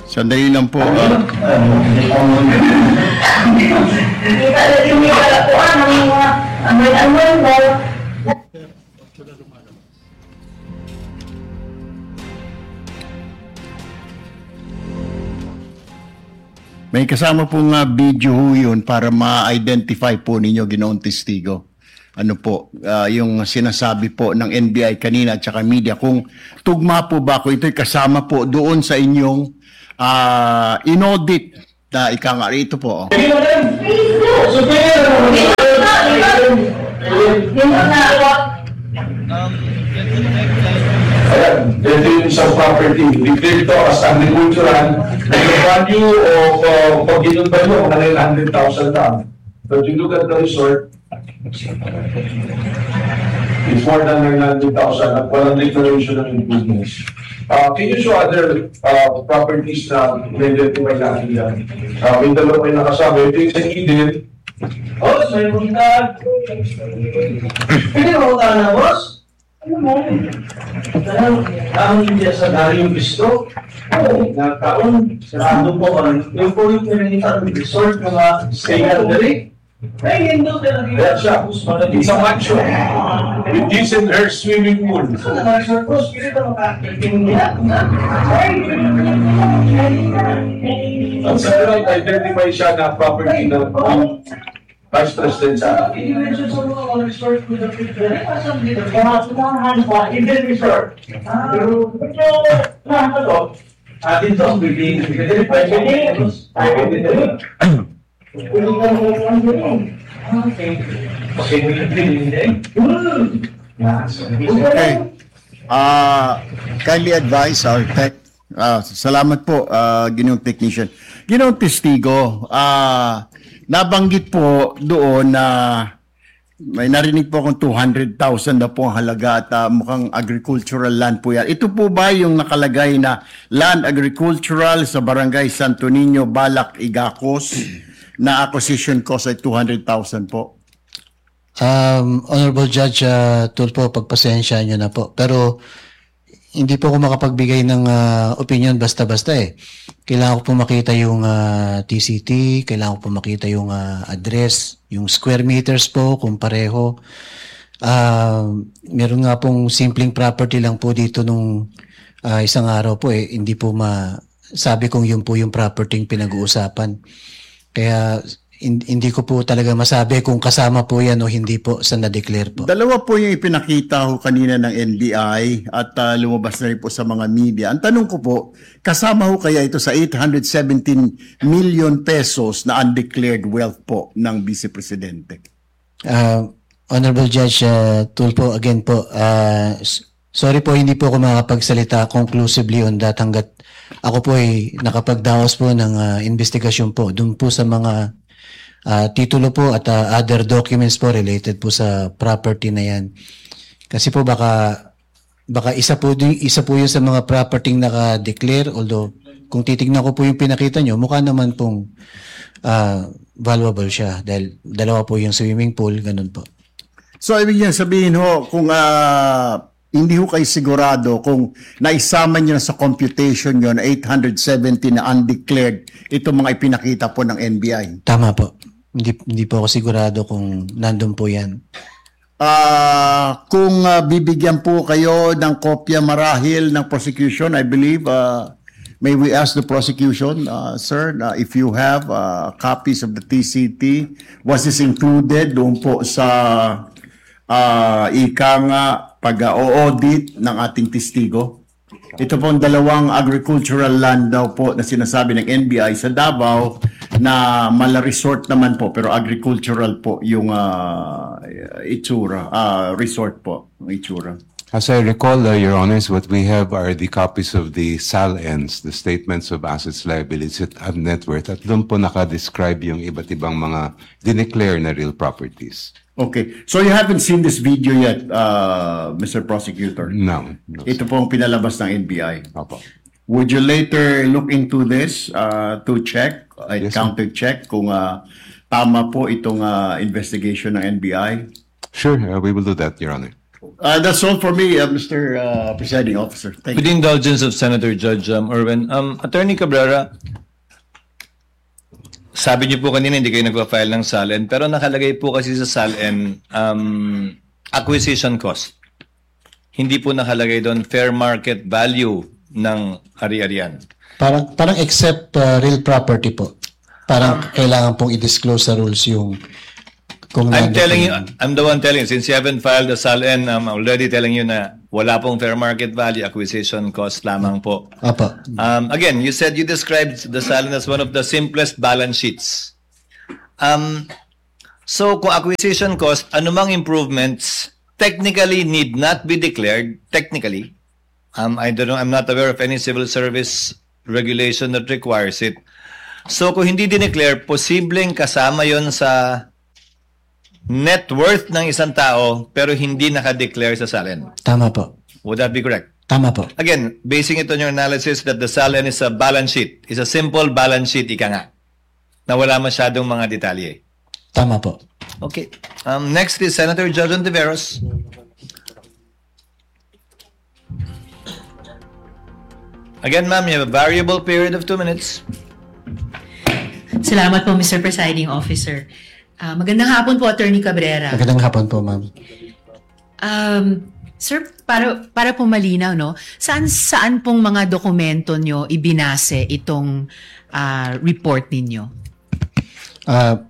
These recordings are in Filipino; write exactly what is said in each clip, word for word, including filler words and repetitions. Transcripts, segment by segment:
Sandali lang po. Uh, may kasama pong uh, video ho yun para ma-identify po ninyo, Ginoong Testigo. Ano po, uh, yung sinasabi po ng N B I kanina at saka media, kung tugma po ba ko, ito'y kasama po doon sa inyong uh, inaudit na ika nga rito po. Ayan, ito yung isang property. Declared to as agricultural. The value of uh, pag ginunta nyo, nine hundred thousand lang. But you look at the resort, it's more than nine hundred thousand at walang declaration of improvements. Uh, can you show other uh, properties na na-identify natin yan? Uh, may dalawa kayo nakasama. Ito yung sa Eden. Oh, may buntag. Hindi mo buntag na, boss? Ano mo? Ang hindi sa dari yung gusto. Nagkaon, sarado po ang yung po yung pinanitan ng resort mga stay at the lake. Ay, hindi ko talaga yung siya. It's a mansion. With his and her swimming pool. Ang sa right, identify siya na property ng um, Vice President sa resort with the people. Asan dito? Indian resort. Pero, ito, lahat na to. Ah, dito ang building. Identify building. Identify. Okay. Okay. Uh, kindly advise our tech. Uh, salamat po, uh, Ginoong Technician. Ginoong Testigo, uh, nabanggit po doon na may narinig po akong two hundred thousand na po ang halaga at uh, mukhang agricultural land po yan. Ito po ba yung nakalagay na land agricultural sa Barangay Santo Niño, Balac, Igacos? Na acquisition cost ay two hundred thousand po? Um, Honorable Judge uh, Tulfo, pagpasensya nyo na po. Pero hindi po ako makapagbigay ng uh, opinion basta-basta eh. Kailangan ko po makita yung uh, T C T, kailangan ko po makita yung uh, address, yung square meters po kung pareho. Uh, meron nga pong simpleng property lang po dito nung uh, isang araw po eh. Hindi po masabi kong yun po yung property yung pinag-uusapan. Kaya hindi ko po talaga masabi kung kasama po yan o hindi po sa na-declare po. Dalawa po yung ipinakita ho kanina ng N B I at uh, lumabas na rin po sa mga media. Ang tanong ko po, kasama ho kaya ito sa eight hundred seventeen million pesos na undeclared wealth po ng Vice Presidente? Uh, Honorable Judge uh, Tulfo, again po, uh, sorry po hindi po ako makapagsalita conclusively on that hanggat ako po ay nakapagdaos po ng uh, investigasyon po dun po sa mga uh, titulo po at uh, other documents po related po sa property na yan. Kasi po baka baka isa po isa po yun sa mga property naka-declare, although kung titignan ko po yung pinakita nyo, mukha naman pong uh, valuable siya dahil dalawa po yung swimming pool, ganun po. So ibig niya sabihin ho, kung uh, hindi ho kayo sigurado kung naisama niyo na sa computation niyo na eight hundred seventy na undeclared itong mga ipinakita po ng N B I. Tama po. Hindi, hindi po ako sigurado kung nandun po yan. Uh, kung uh, bibigyan po kayo ng kopya marahil ng prosecution, I believe, uh, may we ask the prosecution, uh, sir, uh, if you have uh, copies of the T C T, was this included doon po sa uh, ika nga pag-audit ng ating testigo? Ito po ang dalawang agricultural land daw po na sinasabi ng N B I sa Davao na mala resort naman po pero agricultural po yung uh, itsura, uh, resort po, itsura. As I recall, uh, Your Honors, what we have are the copies of the S A L Ns, the Statements of Assets, Liabilities, and Net Worth, at doon po nakadescribe yung iba't ibang mga dineclare na real properties. Okay. So you haven't seen this video yet, uh, Mister Prosecutor? No. no Ito po ang pinalabas ng N B I. Opo. Would you later look into this uh, to check, uh, Yes, counter-check kung uh, tama po itong uh, investigation ng N B I? Sure, uh, we will do that, Your Honor. Uh, that's all for me, uh, Mister Uh, Presiding Officer. Thank With you. the indulgence of Senator Judge um, Erwin, um, Attorney Cabrera, sabi niyo po kanina hindi kayo nagpa-file ng S A L N, pero nakalagay po kasi sa S A L N um, acquisition cost. Hindi po nakalagay doon fair market value ng ari-arian. Parang, parang except uh, real property po. Parang kailangan pong i-disclose sa rules yung kung I'm nandun telling po you, yung- I'm the one telling you, since you haven't filed the S A L N, I'm already telling you na wala pong fair market value, acquisition cost lamang po. Apo. Um, again, you said you described the S A L N as one of the simplest balance sheets. Um, so, kung acquisition cost, anumang improvements technically need not be declared, technically. Um, I don't know, I'm not aware of any civil service regulation that requires it. So, kung hindi dineclare, posibleng kasama yon sa net worth ng isang tao pero hindi nakadeclare sa S A L N. Tama po. Would that be correct? Tama po. Again, basing it on your analysis that the S A L N is a balance sheet, is a simple balance sheet, ika nga, na wala masyadong mga detalye. Tama po. Okay. Um, next is Senator Judge Ontiveros. Again, ma'am, you have a variable period of two minutes. Salamat po, Mister Presiding Officer. Ah, magandang hapon po, Attorney Cabrera. Magandang hapon po, ma'am. Um, sir, para para po malinaw, no? Saan saan pong mga dokumento nyo ibinase itong ah, report ninyo? Ah,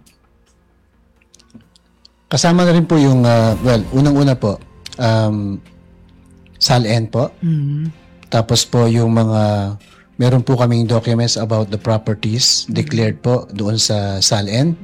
kasama na rin po yung, ah, well, unang-una po, um, S A L N po. Tapos po yung mga, meron po kaming documents about the properties declared po doon sa S A L N.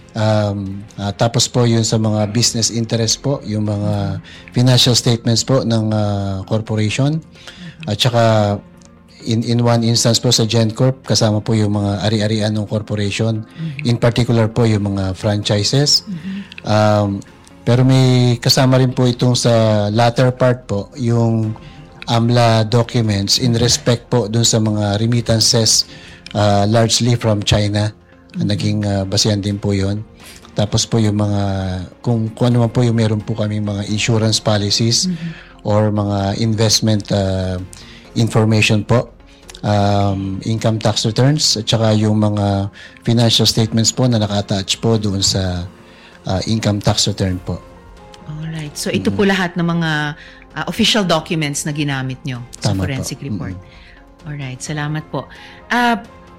Um, ah, tapos po yun sa mga business interest po, yung mga financial statements po ng ah, corporation. At saka in in one instance po sa GenCorp, kasama po yung mga ari-arian ng corporation. In particular po yung mga franchises. Um, pero may kasama rin po itong sa latter part po, yung AMLA documents in respect po dun sa mga remittances uh, largely from China. Naging uh, basihan din po yon. Tapos po yung mga, kung, kung ano man po yung meron po kami mga insurance policies or mga investment uh, information po, um, income tax returns, at saka yung mga financial statements po na naka-attach po doon sa uh, income tax return po. Alright. So ito po lahat ng mga ah, official documents na ginamit nyo sa Tama po. forensic report. Alright. Salamat po. Ah,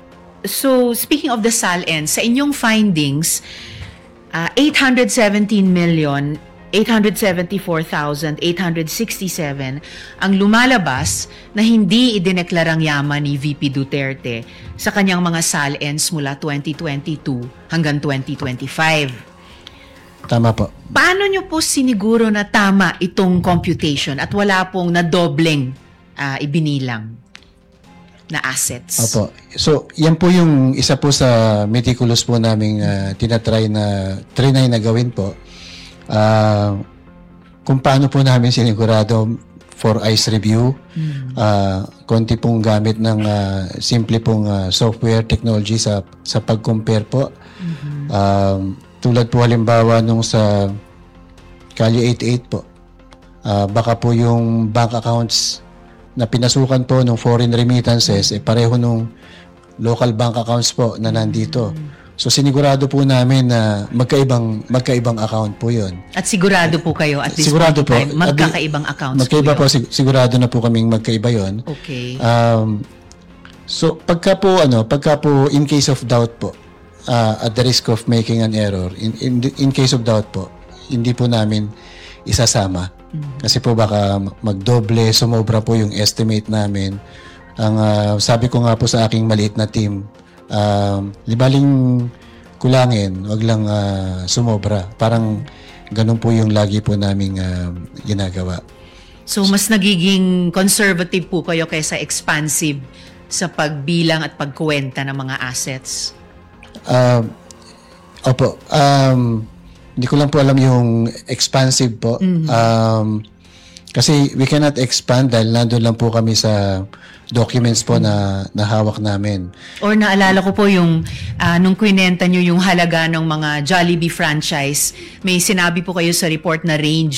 so speaking of the S A L N, sa inyong findings, ah, eight hundred seventeen million eight hundred seventy-four thousand eight hundred sixty-seven ang lumalabas na hindi idineklarang yaman ni V P Duterte sa kanyang mga S A L Ns mula twenty twenty-two hanggang twenty twenty-five. Tama po. Paano nyo po siniguro na tama itong computation at wala pong nadobleng ah, ibinilang na assets? Opo. So, yan po yung isa po sa meticulous po naming uh, tinatry na, trinay na gawin po. Uh, kung paano po namin sinigurado for ICE review, uh, konti pong gamit ng uh, simple pong uh, software technology sa sa pag-compare po. Um, tulad po halimbawa nung sa Kalye eighty-eight po, uh, baka po yung bank accounts na pinasukan po ng foreign remittances, eh pareho nung local bank accounts po na nandito. So sinigurado po namin na magkaibang magkaibang account po 'yon. At sigurado po kayo at this Sigurado point in po. time, magkakaibang accounts Magkaiba po po, yun? sig- sigurado na po kaming magkaiba 'yon. Okay. Um, so pagka po ano, pagka po in case of doubt po, uh, at the risk of making an error, in in, in case of doubt po, hindi po namin isasama. Kasi po baka magdoble, sumobra po yung estimate namin. Ang ah, sabi ko nga po sa aking maliit na team, um, libaling kulangin, wag lang ah, sumobra. Parang ganun po yung lagi po naming ah, ginagawa. So mas nagiging conservative po kayo kaysa expansive sa pagbilang at pagkuwenta ng mga assets? Um, opo. Um, hindi ko lang po alam yung expansive po. Um, kasi we cannot expand dahil nandun lang po kami sa documents po na nahawak namin. Or naalala ko po yung ah, nung kwinenta nyo yung halaga ng mga Jollibee franchise, may sinabi po kayo sa report na range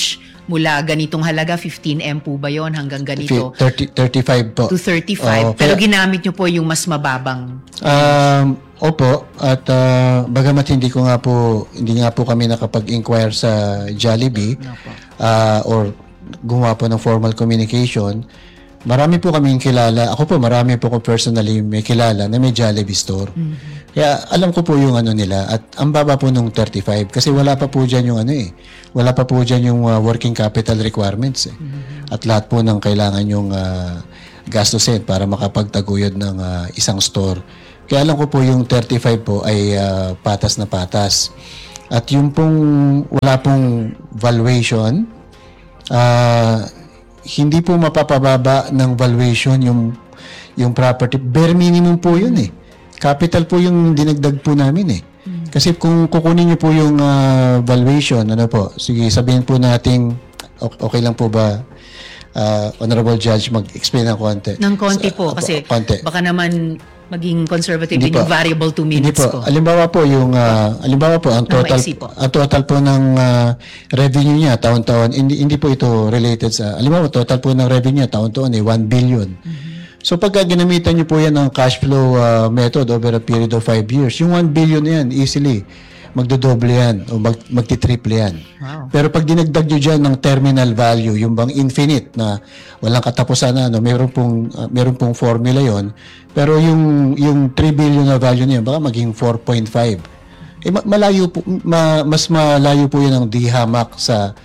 mula ganitong halaga, fifteen M po ba yon hanggang ganito? thirty, thirty-five po. To thirty-five. Oo, Pero kaya- ginamit nyo po yung mas mababang. Um, opo, at uh, bagamat hindi ko nga po, hindi nga po kami nakapag-inquire sa Jollibee uh, or gumawa po ng formal communication, marami po kaming kilala. Ako po, marami po ko personally may kilala na may Jollibee store. Kaya alam ko po yung ano nila at ang baba po nung thirty-five kasi wala pa po dyan yung ano eh. Wala pa po dyan yung uh, working capital requirements eh. At lahat po ng kailangan yung uh, gastusin para makapagtaguyod ng uh, isang store. Kaya alam ko po yung thirty-five po ay uh, patas na patas. At yung pong wala pong valuation, uh, hindi po mapapababa ng valuation yung yung property. Bare minimum po yun eh. Capital po yung dinagdag po namin eh. Kasi kung kukunin niyo po yung uh, valuation, ano po, sige sabihin po nating okay lang po ba uh, Honorable Judge mag-explain ng konti? Ng konti Sa- po apo, kasi konti. baka naman maging conservative Hindi din yung po. variable two Hindi minutes po. ko. Alimbawa po yung ah, alimbawa po ang total maiksi po. ang total po ng ah, revenue niya taon-taon hindi hindi po ito related sa alimbawa total po ng revenue niya taon-taon ay one billion. So pagka ginamitan niyo po yan ng cash flow ah, method over a period of five years, yung one billion na yan easily magdodoble yan o mag, magti-triple yan. Wow. Pero pag dinagdag nyo dyan ng terminal value, yung bang infinite na walang katapusan na, ano, meron pong, uh, meron pong formula yon. Pero yung, yung three billion na value niya, baka maging four point five. Eh, ma- malayo po, ma- mas malayo po yun ang dihamak sa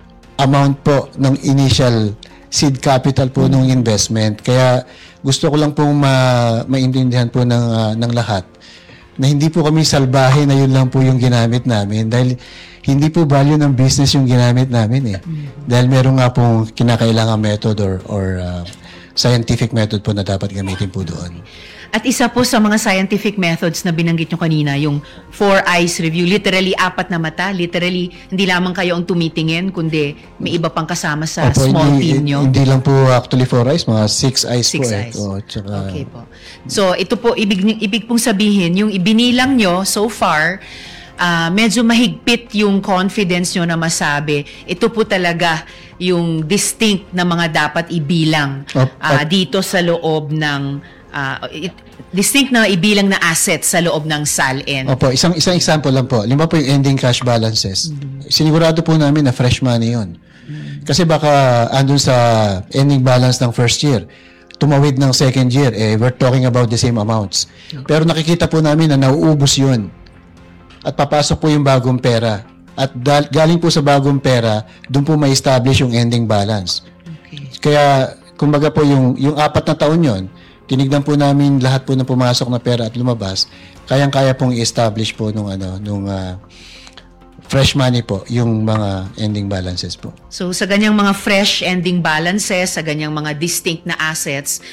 amount po ng initial seed capital po ng investment. Kaya gusto ko lang pong ma- maintindihan po ng, uh, ng lahat na hindi po kami salbahe na yun lang po yung ginamit namin dahil hindi po value ng business yung ginamit namin eh. Dahil meron nga pong kinakailangan method or, or uh, scientific method po na dapat gamitin po doon. At isa po sa mga scientific methods na binanggit nyo kanina, yung four eyes review, literally apat na mata, literally hindi lamang kayo ang tumitingin, kundi may iba pang kasama sa Opo, small hindi, team nyo. Hindi lang po actually four eyes, mga six eyes Six po eh. eyes. Oh, tsaka, Okay po. So, ito po, ibig, ibig pong sabihin, yung ibinilang nyo so far, ah, medyo mahigpit yung confidence nyo na masabi, ito po talaga yung distinct na mga dapat ibilang Op- ah, dito sa loob ng, ah, it- distinct na ibilang na asset sa loob ng S A L N. Opo, isang isang example lang po. Limba po yung ending cash balances. Sinigurado po namin na fresh money yun. Kasi baka andun sa ending balance ng first year, tumawid ng second year, eh, we're talking about the same amounts. Pero nakikita po namin na nauubos yun. At papasok po yung bagong pera. At dal- galing po sa bagong pera, doon po may establish yung ending balance. Okay. Kaya, kumbaga po yung, yung apat na taon yon, tinignan po namin lahat po ng pumasok na pera at lumabas, kayang-kaya pong i-establish po nung ano, nung ah, fresh money po, yung mga ending balances po. So, sa ganyang mga fresh ending balances, sa ganyang mga distinct na assets,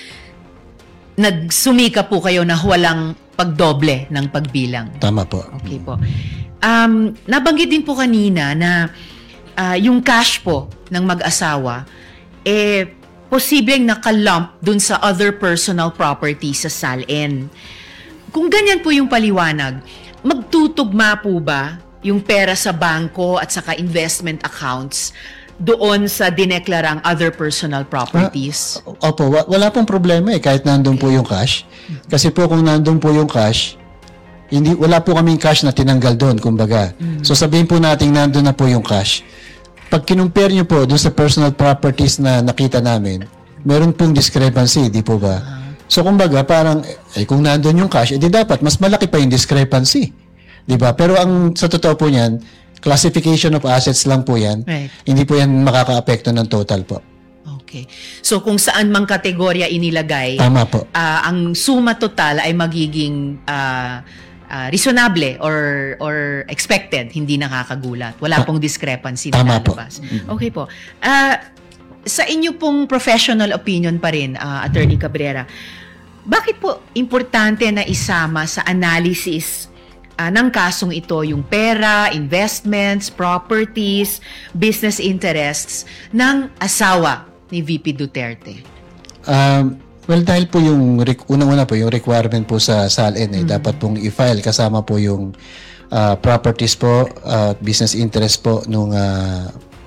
nagsumika po kayo na walang pagdoble ng pagbilang. Tama po. Okay po. Um, nabanggit din po kanina na ah, yung cash po ng mag-asawa, eh, posibleng nakalump dun sa other personal property sa S A L N. Kung ganyan po yung paliwanag, magtutugma po ba yung pera sa bangko at saka investment accounts doon sa dineklarang other personal properties? Opo, wa- wala pong problema eh, kahit nandun po yung cash. Kasi po kung nandun po yung cash, hindi, wala po kaming cash na tinanggal doon, kumbaga. So sabihin po natin nandun na po yung cash. Pag kinumpare nyo po doon sa personal properties na nakita namin, meron pong discrepancy, di po ba? So kumbaga, parang, eh, kung nandun yung cash, edi dapat, mas malaki pa yung discrepancy. Di ba? Pero ang sa totoo po niyan, classification of assets lang po yan. Right. Hindi po yan makaka-apekto ng total po. Okay. So kung saan mang kategorya inilagay, Tama po. ah, ang suma total ay magiging ah, ah, reasonable or or expected, hindi nakakagulat. Wala pong discrepancy na Tama po. lalabas. Okay po. Ah, sa inyo pong professional opinion pa rin, ah, Attorney Cabrera, bakit po importante na isama sa analysis ah, ng kasong ito yung pera, investments, properties, business interests ng asawa ni V P Duterte? Um, well, dahil po yung, rec- unang-una po, yung requirement po sa S A L N, eh, dapat pong i-file kasama po yung ah, properties po, at business interest po nung ah,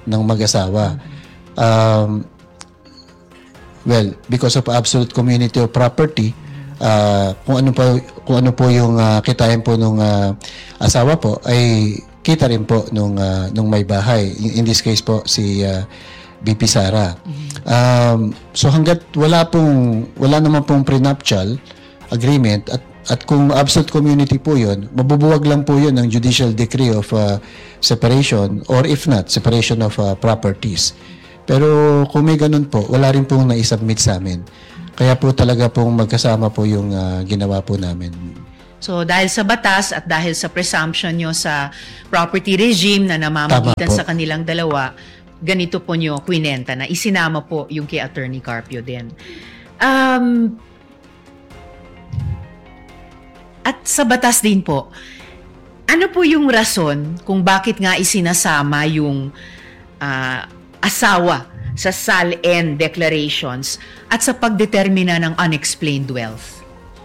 ng mag-asawa. Um, well, because of absolute community of property, uh, kung ano po kung ano po yung uh, kitain po nung uh, asawa po ay kita rin po nung uh, nung may bahay. In, in this case po si uh, B P Sara. Um, so hangga't wala pong wala naman pong prenuptial agreement at at kung absolute community po yun, mabubuwag lang po yun ng judicial decree of uh, separation or if not, separation of uh, properties. Pero kung may ganun po, wala rin pong naisubmit sa amin. Kaya po talaga pong magkasama po yung uh, ginawa po namin. So dahil sa batas at dahil sa presumption nyo sa property regime na namamagitan sa kanilang dalawa, ganito po nyo kwinenta na isinama po yung kay Attorney Carpio din. Um, at sa batas din po, ano po yung rason kung bakit nga isinasama yung uh, asawa sa S A L N declarations at sa pagdetermina ng unexplained wealth?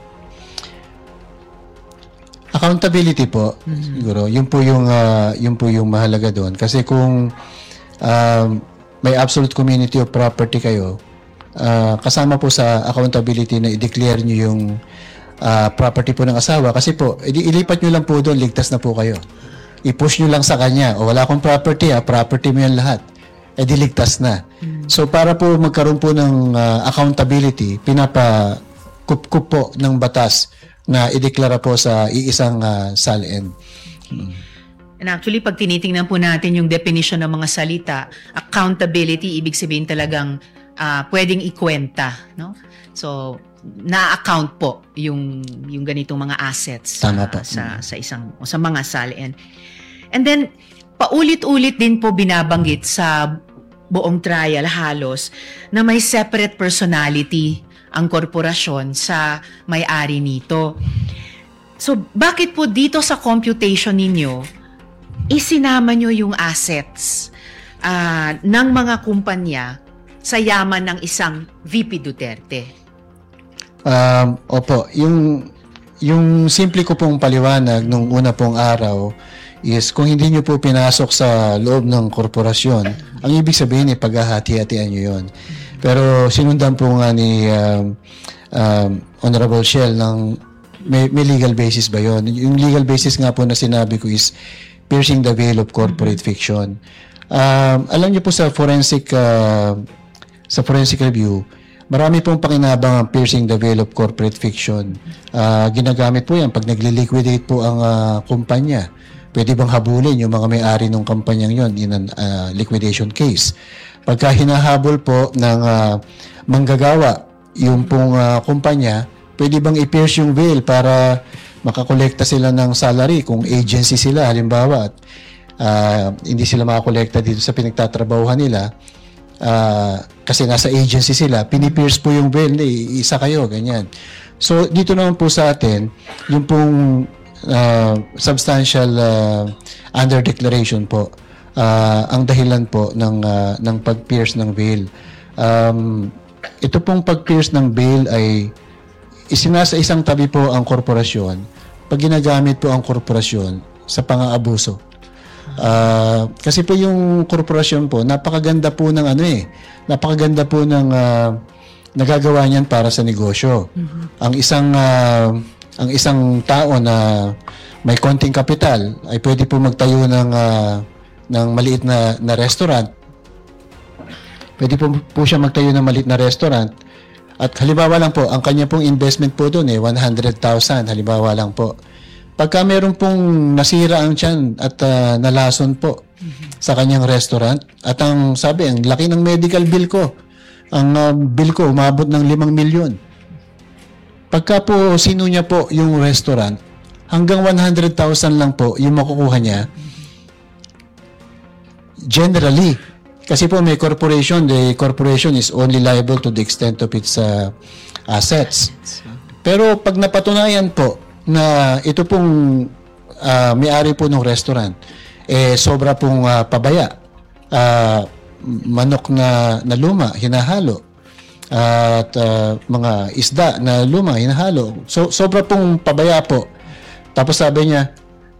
Accountability po, mm-hmm. siguro. Yun po yung uh, yun po yung mahalaga doon kasi kung um, may absolute community of property kayo, uh, kasama po sa accountability na i-declare niyo yung uh, property po ng asawa kasi po ilipat niyo lang po doon, ligtas na po kayo. I-push niyo lang sa kanya, o wala akong property, ah, property mo yan lahat. Eh di ligtas na. Mm-hmm. So para po magkaroon po ng uh, accountability, pinapa kup-kup po ng batas na ideklara po sa iisang uh, S A L N. Hmm. And actually, pag tinitingnan po natin yung definition ng mga salita, accountability, ibig sabihin talagang uh, pwedeng ikwenta, no? So, na-account po yung yung ganitong mga assets Tama uh, po. sa sa isang o sa mga S A L N. And then paulit-ulit din po binabanggit sa buong trial halos na may separate personality ang korporasyon sa may-ari nito. So, bakit po dito sa computation ninyo, isinama nyo yung assets uh, ng mga kumpanya sa yaman ng isang V P Duterte? Um, opo, yung, yung simple ko pong paliwanag nung una pong araw is kung hindi nyo po pinasok sa loob ng korporasyon, ang ibig sabihin ay paghahati-hatian nyo yun. Pero sinundan po nga ni um, um, Honorable Shell ng may, may legal basis ba yun? Yung legal basis nga po na sinabi ko is piercing the veil of corporate fiction. Um, alam niyo po sa forensic uh, sa forensic review, marami pong pakinabang ang piercing the veil of corporate fiction. Uh, ginagamit po yan pag nagle-liquidate po ang uh, kumpanya. Pwede bang habulin yung mga may-ari ng kumpanyang yon in a uh, liquidation case? Pagka hinahabol po ng uh, manggagawa yung pong uh, kumpanya, pwede bang i-pierce yung veil para makakolekta sila ng salary kung agency sila, halimbawa, at uh, hindi sila makakolekta dito sa pinagtatrabahuhan nila uh, kasi nasa agency sila, pinipierce po yung veil, isa kayo, ganyan. So, dito naman po sa atin, yung pong uh, substantial uh, under declaration po, Uh, ang dahilan po ng uh, ng pag-pierce ng veil. Um, ito pong pag-pierce ng veil ay isinasa isang tabi po ang korporasyon pag ginagamit po ang korporasyon sa pang-aabuso. Uh, kasi po yung korporasyon po, napakaganda po ng ano eh, napakaganda po ng uh, nagagawa niyan para sa negosyo. Mm-hmm. Ang isang uh, ang isang tao na may konting kapital ay pwede po magtayo ng uh, ng maliit na, na restaurant. Pwede po, po siya magtayo ng maliit na restaurant. At halimbawa lang po, ang kanya pong investment po doon eh, one hundred thousand, halimbawa lang po. Pagka meron pong nasira ang tiyan at uh, nalason po mm-hmm. sa kanyang restaurant, at ang sabi, ang laki ng medical bill ko, ang uh, bill ko umabot ng limang milyon. Pagka po sinunya po yung restaurant, hanggang one hundred thousand lang po yung makukuha niya. Generally, kasi po may corporation, the corporation is only liable to the extent of its uh, assets. Pero pag napatunayan po na ito pong uh, may-ari po ng restaurant, eh sobra pong uh, pabaya, uh, manok na, na luma, hinahalo, uh, at uh, mga isda na luma, hinahalo. So, sobra pong pabaya po. Tapos sabi niya,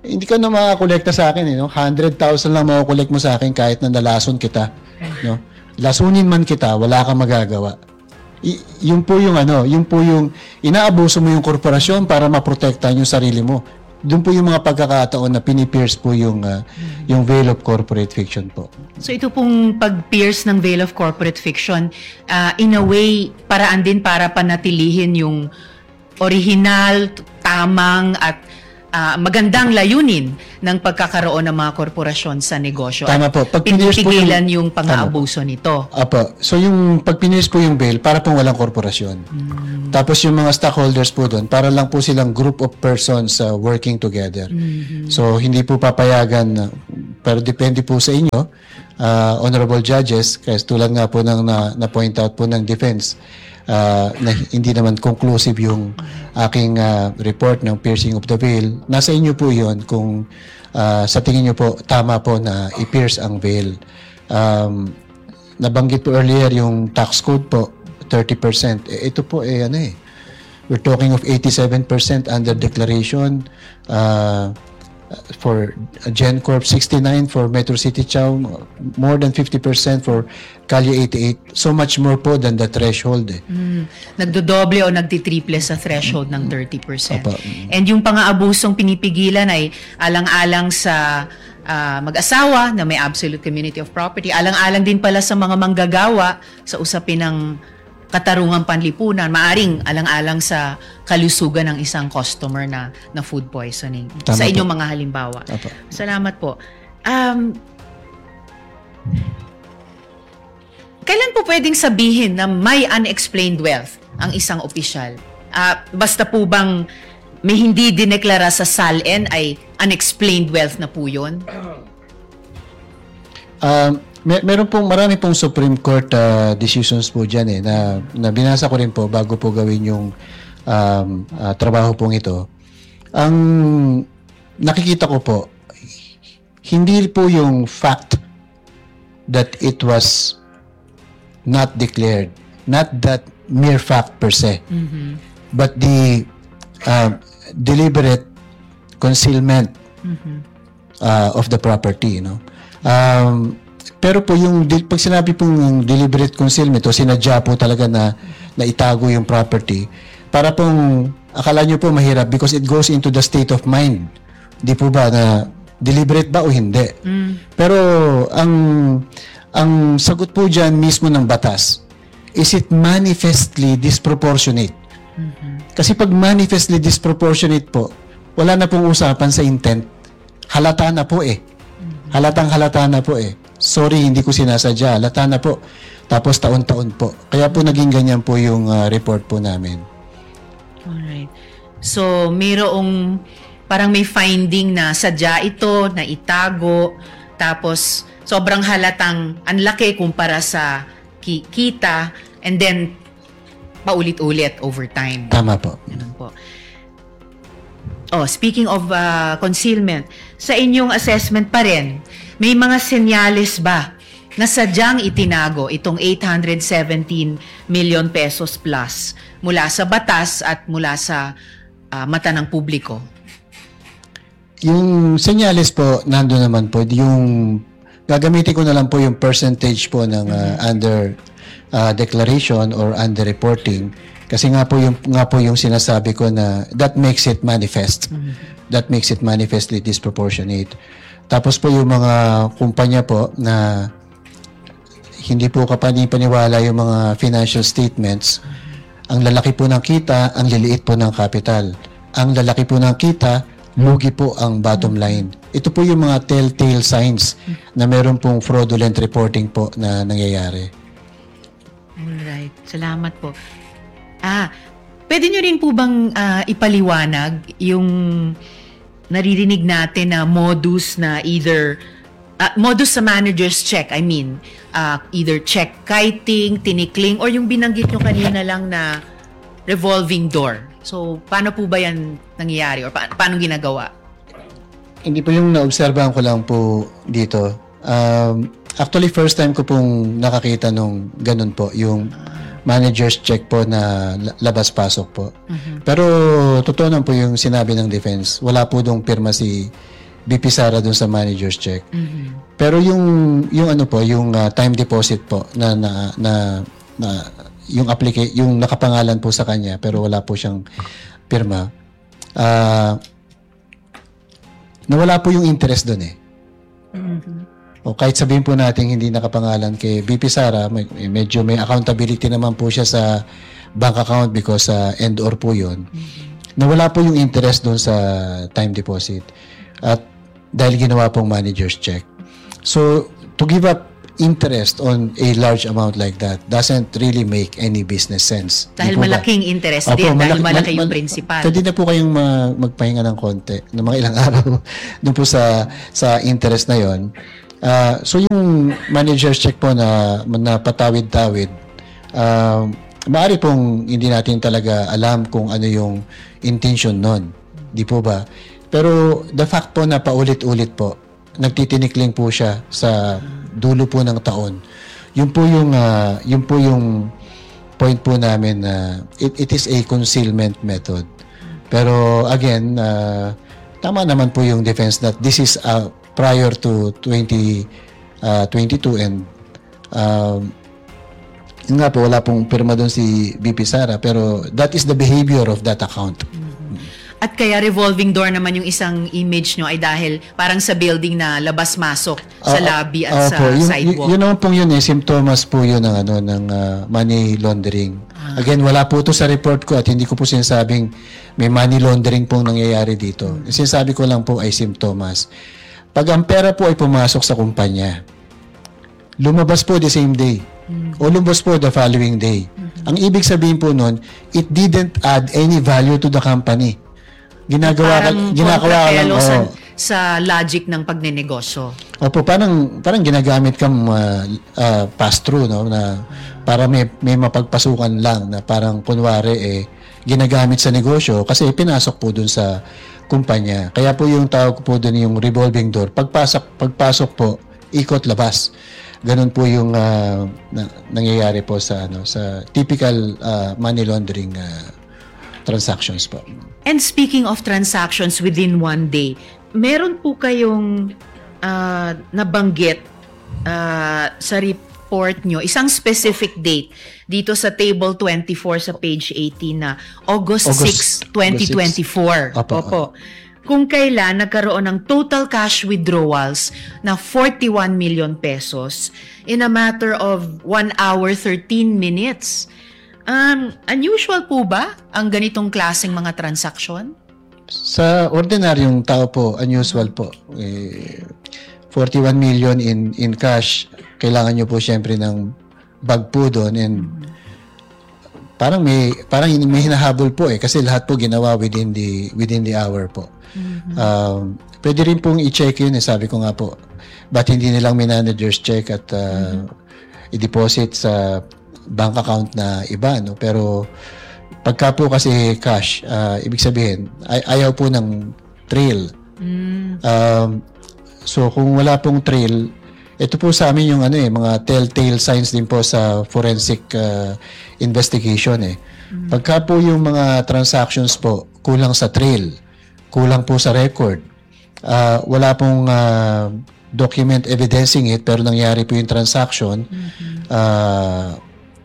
hindi ka na makakolekta sa akin, eh, no? one hundred thousand lang makakolekt mo sa akin kahit na nalason kita, no? Lasunin man kita, wala kang magagawa. Y- yun po yung ano, yun po yung inaabuso mo yung korporasyon para maprotektahan yung sarili mo. Doon po yung mga pagkakataon na pinipierce po yung uh, yung veil of corporate fiction po. So ito pong pag-pierce ng veil of corporate fiction, uh, in a way, paraan din para panatilihin yung original, tamang at uh, magandang layunin ng pagkakaroon ng mga korporasyon sa negosyo. Tama at po. Pag pinierce po pinipigilan yung- yung pang-aabuso nito. Apo. So yung pag pinierce po yung bail, para pong walang korporasyon. Tapos yung mga stockholders po doon, para lang po silang group of persons uh, working together. So hindi po papayagan, na- pero depende po sa inyo, uh, honorable judges, kasi tulad nga po ng na, na-point out po ng defense, uh, na hindi naman conclusive yung aking uh, report ng piercing of the veil. Nasa inyo po yon kung uh, sa tingin nyo po, tama po na i-pierce ang veil. Um, nabanggit po earlier yung tax code po, thirty percent. Eh, ito po, eh, ano eh, we're talking of eighty-seven percent under declaration, uh, for GenCorp, sixty-nine for Metro City Chow, more than fifty percent for Calle eighty-eight. So much more po than the threshold. Eh. Mm, nagdodoble o nagtitriple sa threshold ng thirty percent. Opo. And yung pang-aabusong pinipigilan ay alang-alang sa ah, mag-asawa na may absolute community of property, alang-alang din pala sa mga manggagawa sa usapin ng katarungang panlipunan, maaring alang-alang sa kalusugan ng isang customer na na food poisoning. Tama sa po. inyong mga halimbawa. Opo. Salamat po. Um, kailan po pwedeng sabihin na may unexplained wealth ang isang opisyal? Ah, basta po bang may hindi dineklara sa S A L N ay unexplained wealth na po yun? Um, mer- meron pong marami pong Supreme Court uh, decisions po dyan eh, na, na binasa ko rin po bago po gawin yung um, uh, trabaho pong ito. Ang nakikita ko po, hindi po yung fact that it was not declared, not that mere fact per se, but the uh, deliberate concealment uh, of the property, no? Um, pero po yung di- pag sinabi pong deliberate concealment o sinadya po talaga na na itago yung property, para pong akala nyo po mahirap because it goes into the state of mind. Di po ba na deliberate ba o hindi? Pero ang ang sagot po diyan mismo ng batas, is it manifestly disproportionate? Kasi pag manifestly disproportionate po, wala na pong usapan sa intent. Halata na po eh. Halatang halata na po eh. Sorry, hindi ko sinasadya. Halata na po. Tapos taon-taon po. Kaya po naging ganyan po yung uh, report po namin. Alright. So, mayroong parang may finding na sadya ito, na itago, tapos sobrang halatang ang laki kumpara sa ki- kita, and then paulit-ulit over time. Tama po. Ganun po. Oh, speaking of uh, concealment, sa inyong assessment pa rin, may mga senyales ba na sadyang itinago itong eight hundred seventeen million pesos plus mula sa batas at mula sa uh, mata ng publiko? Yung senyales po, nando naman po, yung gagamitin ko na lang po yung percentage po ng uh, under uh, declaration or under reporting. Kasi nga po yung nga po yung sinasabi ko na that makes it manifest. That makes it manifestly disproportionate. Tapos po yung mga kumpanya po na hindi po kapanipaniwala yung mga financial statements. Ang lalaki po ng kita, ang liliit po ng capital. Ang lalaki po ng kita, lugi po ang bottom line. Ito po yung mga telltale signs na meron pong fraudulent reporting po na nangyayari. Alright. Salamat po. Ah, pwede nyo rin po bang ah, ipaliwanag yung naririnig natin na modus na either ah, modus sa manager's check, I mean, ah, either check kiting, tinikling, or yung binanggit nyo kanina lang na revolving door. So, paano po ba yan nangyayari or pa- paano ginagawa? Hindi po yung naobserbahan ko lang po dito. Um, actually, first time ko pong nakakita nung ganun po, yung manager's check po na la- labas-pasok po. Pero totoo naman po yung sinabi ng defense. Wala po dong pirma si B P Sara dun sa manager's check. Pero yung yung ano po, yung uh, time deposit po na na na, na yung applica- yung nakapangalan po sa kanya pero wala po siyang pirma. Ah uh, nawala po yung interest doon eh. O kahit sabihin po natin hindi nakapangalan kay B P Sara, may, medyo may accountability naman po siya sa bank account because uh, end or po yun. Nawala po yung interest doon sa time deposit. At dahil ginawa pong manager's check. So, to give up interest on a large amount like that doesn't really make any business sense. Dahil Di po malaking ba? interest Opo, din, dahil malaki- malaki mal- yung mal- principal. Pwede na po kayong ma- magpahinga ng konti, ng mga ilang araw doon po sa sa interest na yon. Uh, so yung manager's check po na, na patawid-tawid, uh, maaari pong hindi natin talaga alam kung ano yung intention nun. Di po ba? Pero the fact po na paulit-ulit po, nagtitinikling po siya sa dulo po ng taon. Yun po yung, uh, yun po yung point po namin na it, it is a concealment method. Pero again, uh, tama naman po yung defense that this is uh, prior to twenty twenty-two and um, yun nga po, wala pong pirma doon si B P Sara pero that is the behavior of that account. At kaya revolving door naman yung isang image nyo ay dahil parang sa building na labas-masok sa Ah, lobby at ah, sa po, yung, sidewalk. y- yun naman pong yun eh, symptoms po yun ng, ano, ng uh, money laundering. Ah. Again, wala po ito sa report ko at hindi ko po sinasabing may money laundering pong nangyayari dito. Hmm. Sinasabi ko lang po ay symptoms. Pag ang pera po ay pumasok sa kumpanya, lumabas po the same day o lumabas po the following day. Ang ibig sabihin po nun, it didn't add any value to the company. Ginagawa ka, Parang ginagawa ka lang. kontrapelo sa, oo. sa logic ng pagnenegosyo. Opo, parang parang ginagamit kang uh, uh, pass-through, no, na para may may mapagpasukan lang na parang kunwari eh ginagamit sa negosyo kasi pinasok po dun sa kumpanya. Kaya po yung tawag po dun yung revolving door. Pagpasok pagpasok po, ikot labas. Ganun po yung uh, na, nangyayari po sa ano sa typical uh, money laundering uh, transactions po. And speaking of transactions within one day, meron po kayong ah, nabanggit ah, sa report nyo, isang specific date dito sa table twenty-four sa page eighteen na August, August- sixth, twenty twenty-four. Opo. Opo. Kung kailan nagkaroon ng total cash withdrawals na forty-one million pesos in a matter of one hour thirteen minutes. Um, unusual po ba ang ganitong klaseng mga transaksyon? Sa ordinaryong tao po, unusual po. Eh, forty-one million in in cash, kailangan nyo po syempre ng bag po doon and parang may parang may hinahabol po eh kasi lahat po ginawa within the within the hour po. Um, pwede rin pong i-check yun eh, sabi ko nga po. Ba't hindi nilang manager's check at uh, i-deposit sa bank account na iba, no? Pero pagka po kasi cash, uh, ibig sabihin, ay- ayaw po ng trail. Um, so kung wala pong trail, ito po sa amin yung ano eh, mga telltale signs din po sa forensic uh, investigation eh. Pagka po yung mga transactions po kulang sa trail, kulang po sa record, uh, wala pong uh, document evidencing it pero nangyari po yung transaction, uh,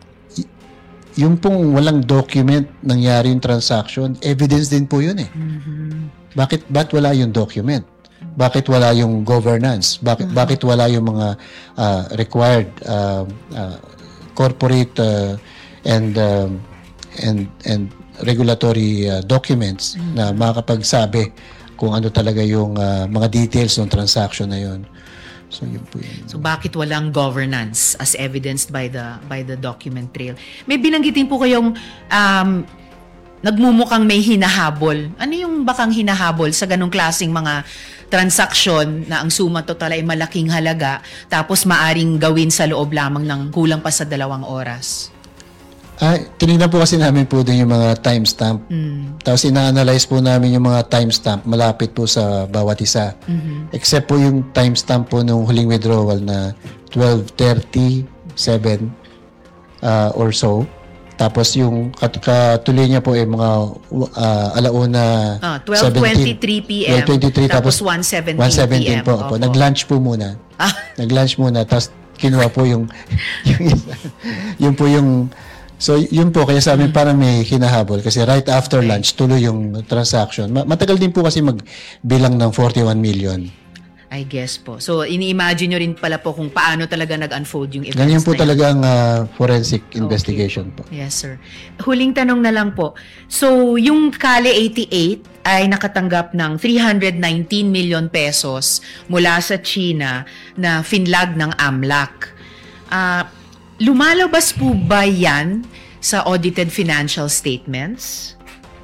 yung pong walang document nangyari yung transaction, evidence din po yun eh. Bakit ba't wala yung document? Bakit wala yung governance? Bakit bakit wala yung mga uh, required uh, uh, corporate uh, and um, and and regulatory uh, documents na makakapagsabi kung ano talaga yung uh, mga details ng transaction na yun. So yun po yun. So bakit walang governance as evidenced by the by the document trail? May binanggitin po kayong um, nagmumukhang may hinahabol. Ano yung bakang hinahabol sa ganong klaseng mga transaksyon na ang suma total ay malaking halaga tapos maaring gawin sa loob lamang ng kulang pa sa dalawang oras? Ah, tinignan po kasi namin po din yung mga timestamp. Tapos ina-analyze po namin yung mga timestamp malapit po sa bawat isa. Except po yung timestamp po nung huling withdrawal na twelve thirty-seven uh, or so. Tapos yung kat- katuloy niya po ay mga uh, alauna Ah, twelve twenty-three p m. twelve twenty-three tapos tapos one seventeen one seventeen p m. po. Opo. Nag-lunch po muna. Ah. Nag-lunch muna tapos kinuha po yung yung isa. Yun po yung so yun po kaya sa amin parang may hinahabol kasi right after lunch tuloy yung transaction. Ma- matagal din po kasi magbilang ng forty-one million. I guess po. So, ini-imagine nyo rin pala po kung paano talaga nag-unfold yung events Ganyan po na yun. talaga ang uh, forensic investigation po. Yes, sir. Huling tanong na lang po. So, yung Kale eighty-eight ay nakatanggap ng three hundred nineteen million pesos mula sa China na finlag ng AMLAC. Ah, lumalabas po ba yan sa audited financial statements?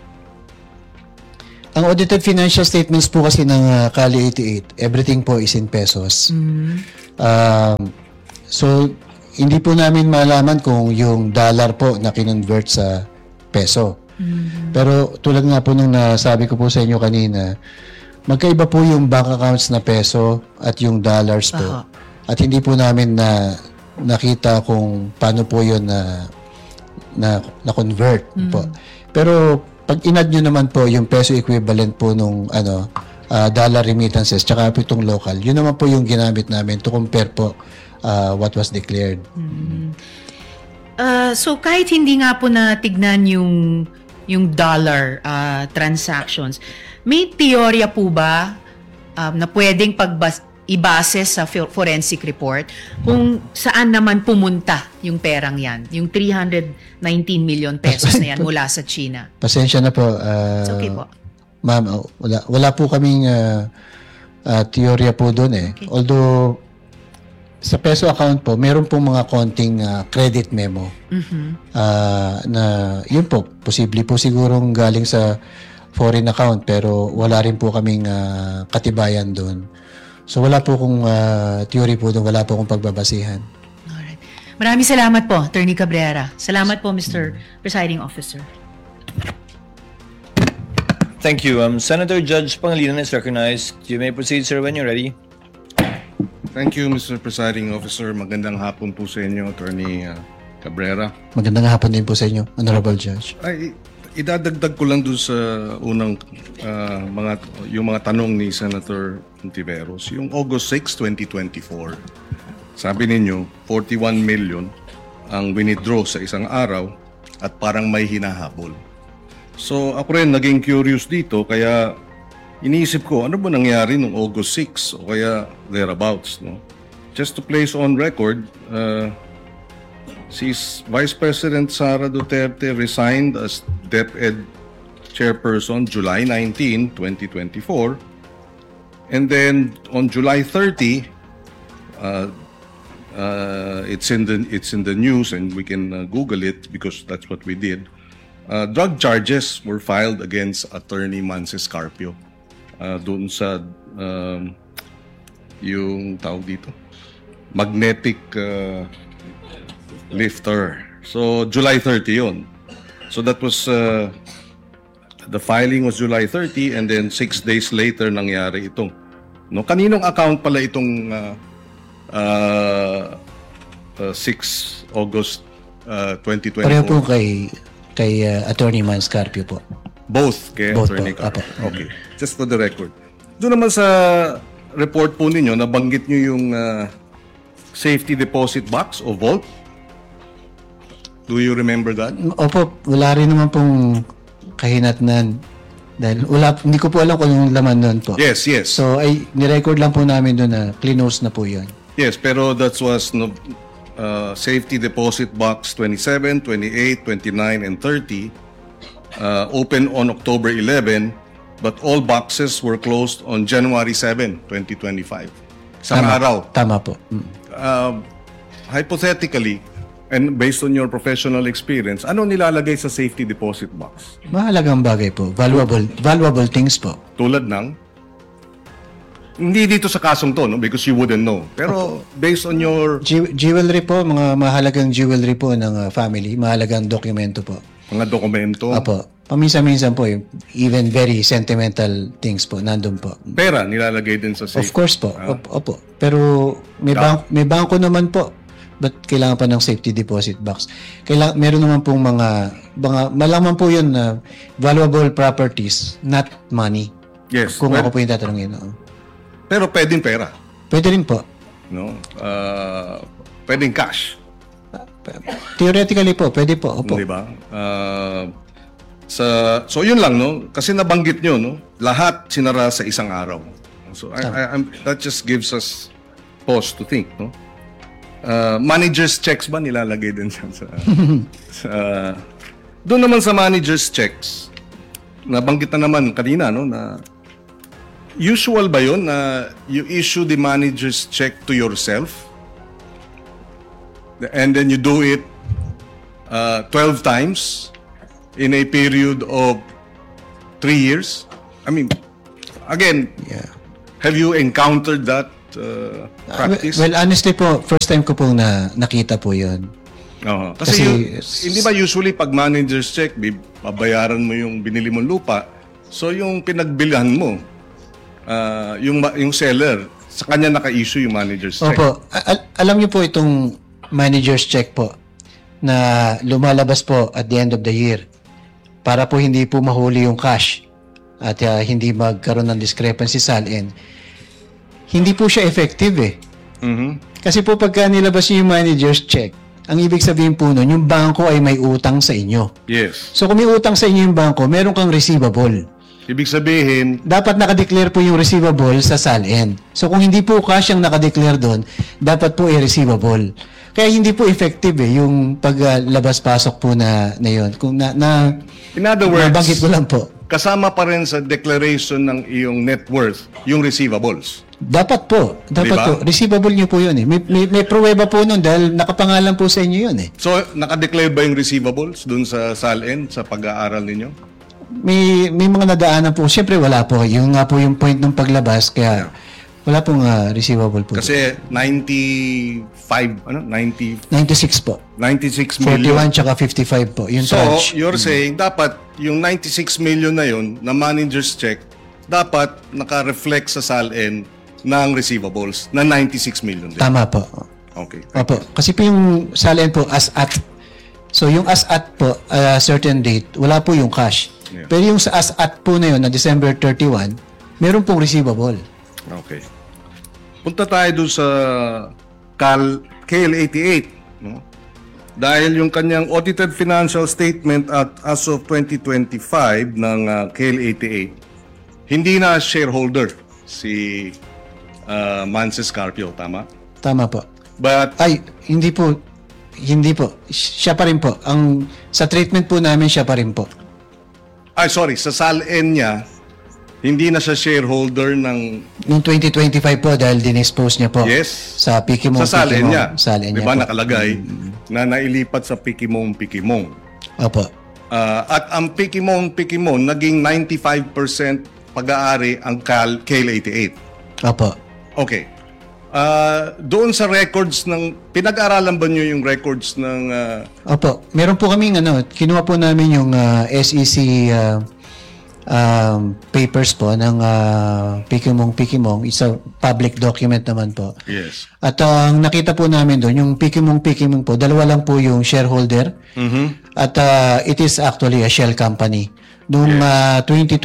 Ang audited financial statements po kasi ng uh, Kale eighty-eight, everything po is in pesos. Mm-hmm. Um, so, hindi po namin malaman kung yung dollar po na kinonvert sa peso. Mm-hmm. Pero tulad nga po nung nasabi ko po sa inyo kanina, magkaiba po yung bank accounts na peso at yung dollars po. Aha. At hindi po namin na nakita kung paano po yun na na, na convert po. Pero pag inad nyo naman po yung peso equivalent po nung ano uh, dollar remittances tsaka po itong local, yun naman po yung ginamit namin to compare po uh, what was declared. Mm-hmm. Uh, so kahit hindi nga po natignan yung yung dollar uh, transactions, may teorya po ba um, na pwedeng pagbas ibase sa forensic report kung saan naman pumunta yung perang yan, yung three hundred nineteen million pesos na yan mula sa China? Pasensya na po. Uh, It's okay po. Ma'am, oh, wala, wala po kaming uh, uh, teorya po doon eh. Okay. Although, sa peso account po, meron pong mga konting uh, credit memo. Mm-hmm. Uh, na, yun po, posible po sigurong galing sa foreign account pero wala rin po kaming uh, katibayan doon. So wala po kong uh, theory po doon, wala po akong pagbabasihan. Alright. Maraming salamat po, Attorney Cabrera. Salamat po, Mister Presiding Officer. Thank you. Um, Senator Judge Pangilinan is recognized. You may proceed, sir, when you're ready. Thank you, Mister Presiding Officer. Magandang hapon po sa inyo, Attorney uh, Cabrera. Magandang hapon din po sa inyo, Honorable Judge. Ay, idadagdag ko lang doon sa unang uh, mga yung mga tanong ni Senator Ontiveros. Yung August sixth, twenty twenty-four, sabi ninyo forty-one million ang winidraw sa isang araw at parang may hinahabol. So ako rin naging curious dito kaya iniisip ko ano ba nangyari nung August sixth o kaya thereabouts, no? Just to place on record, uh, si Vice President Sara Duterte resigned as DepEd Chairperson July nineteenth, twenty twenty-four. And then on July thirtieth, uh, uh, it's in the it's in the news and we can uh, Google it because that's what we did. Uh, drug charges were filed against Attorney Manses Carpio. Uh, doon sa um, yung tawag dito, magnetic uh, lifter. So July thirtieth yun. So that was uh, the filing was July thirtieth and then six days later nangyari itong. No, kaninong account pala itong uh, uh, uh, sixth August uh, twenty twenty-four? Pareho po kay kay uh, Attorney Man Scarpio po. Both kay Both Attorney po, Carpio. apo. Okay. Just for the record. Doon naman sa report po ninyo, nabanggit nyo yung uh, safety deposit box o vault. Do you remember that? Opo, wala rin naman pong kahinatnan. Dahil wala, hindi ko po alam kung yung laman doon po. Yes, yes. So, ay, nirecord lang po namin doon na cleanos na po yun. Yes, pero that was no, uh, safety deposit box twenty-seven, twenty-eight, twenty-nine, and thirty. Uh, open on October eleventh, but all boxes were closed on January seventh, twenty twenty-five. Isang Tama, araw. Tama po. Mm. Uh, hypothetically, and based on your professional experience, ano nilalagay sa safety deposit box? Mahalagang bagay po. Valuable, valuable things po. Tulad ng? Hindi dito sa kasong to, no? Because you wouldn't know. Pero based on your Jew- jewelry po, mga mahalagang jewelry po ng uh, family, mahalagang dokumento po. mga dokumento, Apo. Paminsan-minsan po, yung even very sentimental things po, nandun po. pera nilalagay din sa Of safe. course po. Ah. Op- Opo. Pero may, Ah. bank, may bangko naman po ba't kailangan pa ng safety deposit box? Kailangan, meron naman pong mga, mga malaman po yun na valuable properties, not money. Yes. Kung well, ako po yung tatanungin. Oo. Pero pwedeng pera. Pwede rin po. No? Uh, pwedeng cash. Theoretically po, pwede po. Opo. Di ba? Uh, sa, so yun lang, no? Kasi nabanggit nyo, no? Lahat sinara sa isang araw. So I, I, I'm, that just gives us pause to think, no? Uh, manager's checks ba nilalagay din siya sa... sa doon naman sa manager's checks, nabanggit na naman kanina, no? Na usual ba yun na you issue the manager's check to yourself and then you do it uh, twelve times in a period of three years? I mean, again, Yeah. have you encountered that uh, practice? Well, honestly po, first time ko pong na, nakita po yun. Oo. Kasi, Kasi- yun, hindi ba usually pag manager's check, bi- babayaran mo yung binili mong lupa, so yung pinagbilhan mo, uh, yung, ma- yung seller, sa kanya naka-issue yung manager's check. Opo. Al- alam niyo po itong manager's check po na lumalabas po at the end of the year para po hindi po mahuli yung cash at uh, hindi magkaroon ng discrepancy sa L N. Hindi po siya effective eh. Mhm. Kasi po pagka nilabas niyo yung manager's check, ang ibig sabihin po nun, yung bangko ay may utang sa inyo. Yes. So kung may utang sa inyo yung bangko, meron kang receivable. Ibig sabihin, Dapat nakadeclare po yung receivable sa S A L N. So kung hindi po cash ang nakadeclare doon, dapat po i-receivable. Kaya hindi po effective eh, yung paglabas-pasok po na, na yun. Kung na, na, in other words, nabanggit ko lang po. kasama pa rin sa declaration ng iyong net worth yung receivables. Dapat po. Dapat Diba? po. Receivable nyo po yun eh. May, may, may pruweba po nun dahil nakapangalan po sa inyo yun eh. So, nakadeclare ba yung receivables dun sa S A L N, sa pag-aaral ninyo? May, may mga nadaanan po. Siyempre wala po. Yung nga po yung point ng paglabas. Kaya wala pong uh, receivable po. Kasi ninety-five, ano? ninety, ninety-six po. ninety-six million. forty-one tsaka fifty-five po. Yung So, tranche. you're saying dapat yung ninety-six million na yun na manager's check, dapat naka-reflect sa S A L N ng receivables na ninety-six million din. Tama po. Okay. Opo. Kasi po yung S A L N po as at. So yung as at po, uh, certain date, wala po yung cash. Yeah. Pero yung sa as at po na yun, na December thirty-first, meron pong receivable. Okay. Punta tayo doon sa Cal K L eighty-eight, no? Dahil yung kanyang audited financial statement at as of twenty twenty-five ng uh, K L eighty-eight, hindi na shareholder si uh, Manses Carpio, tama? Tama po. But Ay, hindi po. Hindi po. Siya pa rin po. Ang, sa treatment po namin, siya pa rin po. ay sorry, sa S A L N niya, hindi na siya shareholder ng Noong twenty twenty-five po, dahil dinispose niya po yes, sa Pikimong sa S A L N Pikimong. niya. Sa S A L N niya Diba po. nakalagay na nailipat sa Pikimong Pikimong. Opo. Uh, at ang Pikimong Pikimong naging ninety-five percent pag-aari ang Cal K L eighty-eight. Opo. Okay. Uh, doon sa records ng pinag-aralan ba niyo yung records ng uh, Opo. Meron po kaming ano, kinuha po namin yung uh, S E C uh, um, papers po ng uh, Pikimong Pikimong. It's a public document naman po. yes. At uh, ang nakita po namin doon, yung Pikimong Pikimong po, dalawa lang po yung shareholder. Mhm. At uh, it is actually a shell company. Noong uh, twenty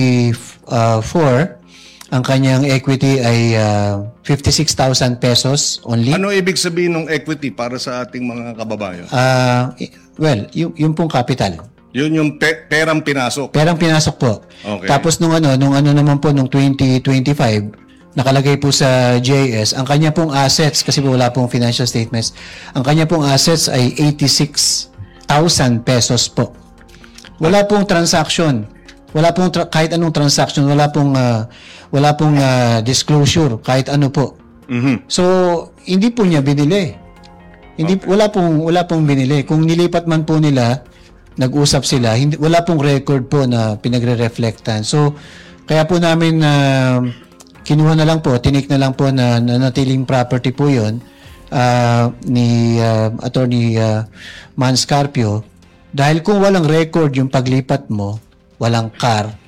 twenty-four, ang kanyang equity ay uh, fifty-six thousand pesos only. Ano ibig sabihin ng equity para sa ating mga kababayan? Uh, well, yung, yung pong capital. Yun yung pe- perang pinasok. Perang pinasok po. Okay. Tapos nung ano, nung ano naman po, nung twenty twenty-five, nakalagay po sa J I S, ang kanya pong assets, kasi po wala pong financial statements, ang kanya pong assets ay eighty-six thousand pesos po. Wala pong transaction. Wala pong tra- kahit anong transaction, wala pong uh, wala pong uh, disclosure kahit ano po. Mhm. So, hindi po niya binili. Hindi wala pong wala pong binili. Kung nilipat man po nila, nag-usap sila, hindi wala pong record po na pinagre-reflectan. So, kaya po namin na uh, kinuha na lang po, tinik na lang po na nanatiling property po 'yon uh, ni uh, Attorney uh, Mans Carpio. Dahil kung walang record yung paglipat mo, walang car,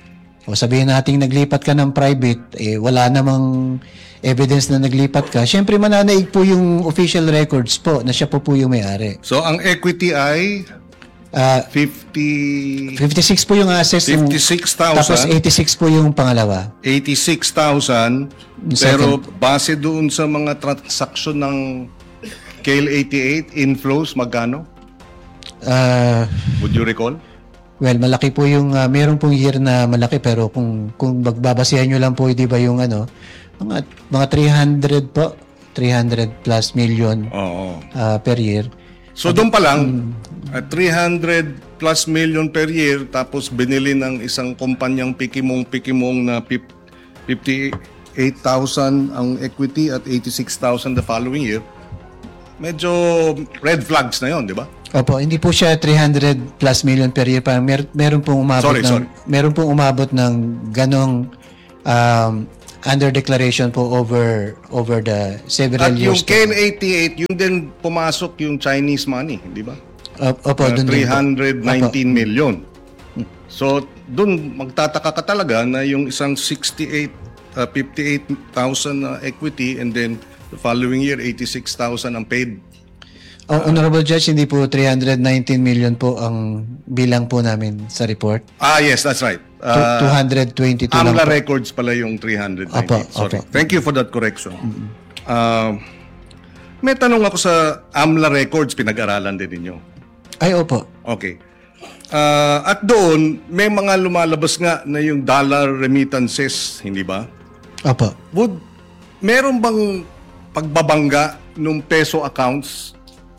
O sabihin natin naglipat ka ng private, eh, wala namang evidence na naglipat ka. Siyempre mananaig po yung official records po na siya po po yung may-ari. So, ang equity ay Ah, fifty, fifty-six po yung assets. ng- fifty-six Tapos thousand, eighty-six po yung pangalawa. eighty-six thousand, pero base doon sa mga transaction ng K L eighty-eight, inflows, magkano? Ah, Would you recall? well, malaki po yung ah, meron pong year na malaki pero kung kung magbabasihan nyo lang po 'di ba yung ano, mga mga three hundred po, three hundred plus million Oo. ah, per year. So doon pa lang, at three hundred plus million per year, tapos binili ng isang kumpanyang pikimong-pikimong na fif- fifty-eight thousand ang equity at eighty-six thousand the following year, medyo red flags na yon, di ba? Opo, hindi po siya three hundred plus million per year, parang mer- meron pong umabot Sorry, ng sorry. meron pong umabot ng ganong um, under declaration po over over the several At yung years. K L eighty-eight, yung din pumasok yung Chinese money, di ba? Op- Opo, Uh, dun din po. three hundred nineteen million. So, doon magtataka ka talaga na yung isang sixty-eight, uh, fifty-eight thousand na equity and then the following year, eighty-six thousand ang paid. Oh, Honorable Judge, hindi po three hundred nineteen million po ang bilang po namin sa report. Ah, yes, that's right. Two- Uh, two hundred twenty-two lang AMLA po. records pala yung three hundred nineteen. Opo, Sorry. opo. Thank you for that correction. Uh, may tanong ako sa AMLA records, pinag-aralan din ninyo. Ay, opo. Okay. Uh, at doon, may mga lumalabas nga na yung dollar remittances, hindi ba? Opo. Would, meron bang pagbabangga nung peso accounts